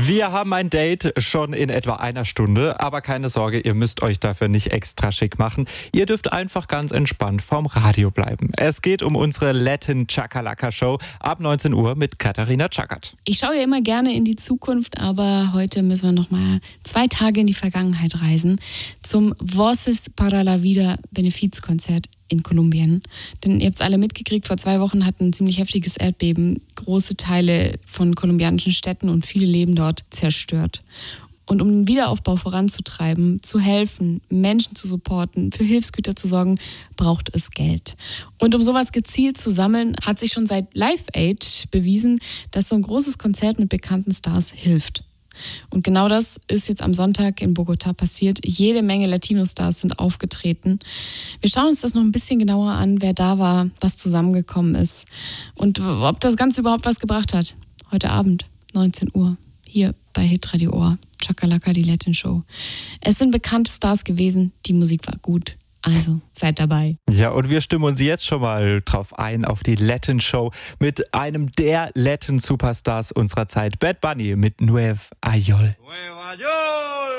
Wir haben ein Date schon in etwa einer Stunde, aber keine Sorge, ihr müsst euch dafür nicht extra schick machen. Ihr dürft einfach ganz entspannt vorm Radio bleiben. Es geht um unsere Latin Chakalaka Show ab 19 Uhr mit Katharina Chakat. Ich schaue ja immer gerne in die Zukunft, aber heute müssen wir noch mal 2 Tage in die Vergangenheit reisen zum Voces para la Vida Benefizkonzert in Kolumbien. Denn ihr habt es alle mitgekriegt, vor 2 Wochen hat ein ziemlich heftiges Erdbeben große Teile von kolumbianischen Städten und viele Leben dort zerstört. Und um den Wiederaufbau voranzutreiben, zu helfen, Menschen zu supporten, für Hilfsgüter zu sorgen, braucht es Geld. Und um sowas gezielt zu sammeln, hat sich schon seit Live Aid bewiesen, dass so ein großes Konzert mit bekannten Stars hilft. Und genau das ist jetzt am Sonntag in Bogotá passiert. Jede Menge Latino-Stars sind aufgetreten. Wir schauen uns das noch ein bisschen genauer an, wer da war, was zusammengekommen ist und ob das Ganze überhaupt was gebracht hat. Heute Abend, 19 Uhr, hier bei Hitradio Ohr, Chakalaka, die Latin Show. Es sind bekannte Stars gewesen, die Musik war gut. Also, seid dabei. Ja, und wir stimmen uns jetzt schon mal drauf ein, auf die Latin Show mit einem der Latin Superstars unserer Zeit, Bad Bunny mit Nueva York. Nueva York.